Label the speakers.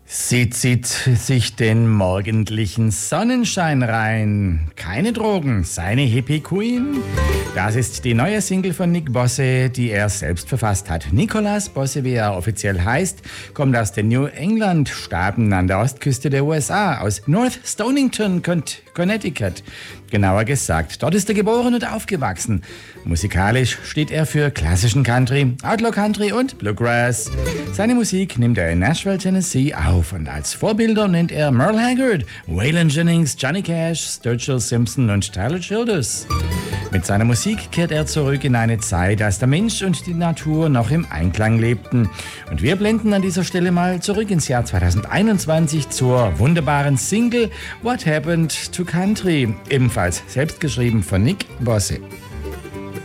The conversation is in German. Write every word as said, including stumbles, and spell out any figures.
Speaker 1: Sie zieht sich den morgendlichen Sonnenschein rein. Keine Drogen, seine Hippie Queen. Das ist die neue Single von Nick Bosse, die er selbst verfasst hat. Nicholas Bosse, wie er offiziell heißt, kommt aus den New England-Staaten an der Ostküste der U S A, aus North Stonington, Connecticut. Genauer gesagt, dort ist er geboren und aufgewachsen. Musikalisch steht er für klassischen Country, Outlaw Country und Bluegrass. Seine Musik nimmt er in Nashville, Tennessee auf und als Vorbilder nennt er Merle Haggard, Waylon Jennings, Johnny Cash, Sturgill Simpson und Tyler Childers. Mit seiner Musik kehrt er zurück in eine Zeit, als der Mensch und die Natur noch im Einklang lebten. Und wir blenden an dieser Stelle mal zurück ins Jahr zweitausendeinundzwanzig zur wunderbaren Single What Happened to Country, ebenfalls selbst geschrieben von Nick Bosse.